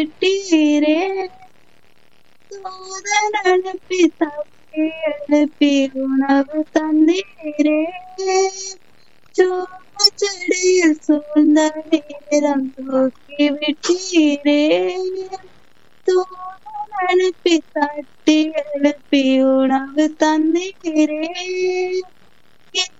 விட்டீரே தூதன் அனுப்பி தப்பி எழுப்பி உணவு தந்தீரே செடியில் சூழ்ந்த நேரம் தூக்கி விட்டீரே தூதன் அனுப்பி தட்டி எழுப்பி உணவு தந்தீரே